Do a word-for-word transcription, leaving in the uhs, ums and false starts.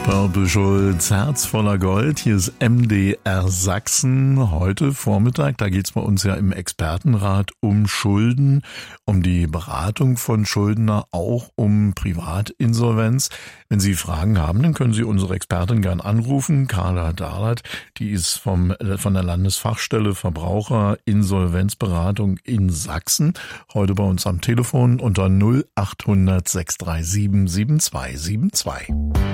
Bärbel Schulz, Herz voller Gold. Hier ist M D R Sachsen. Heute Vormittag, da geht's bei uns ja im Expertenrat um Schulden, um die Beratung von Schuldner, auch um Privatinsolvenz. Wenn Sie Fragen haben, dann können Sie unsere Expertin gern anrufen, Carla Dahlert. Die ist vom, von der Landesfachstelle Verbraucherinsolvenzberatung in Sachsen. Heute bei uns am Telefon unter null achthundert sechs drei sieben sieben zwei sieben zwei.